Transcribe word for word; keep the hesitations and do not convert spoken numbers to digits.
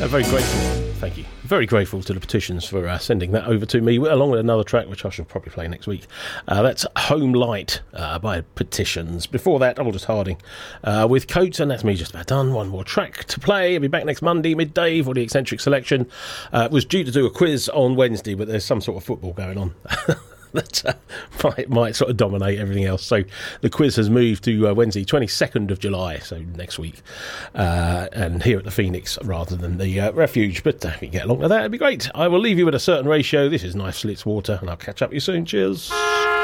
Uh, very grateful, thank you. Very grateful to the Petitions for uh, sending that over to me, along with another track which I shall probably play next week. Uh, that's Home Light uh, by Petitions. Before that, Aldous Harding uh, with Coates, and that's me just about done. One more track to play. I'll be back next Monday midday for the Eccentric Selection. Uh, was due to do a quiz on Wednesday, but there's some sort of football going on. that uh, might, might sort of dominate everything else. So the quiz has moved to uh, Wednesday, twenty-second of July, so next week, uh, and here at the Phoenix rather than the uh, Refuge. But uh, if you get along with that, it'd be great. I will leave you with A Certain Ratio. This is Knife Slits Water, and I'll catch up with you soon. Cheers.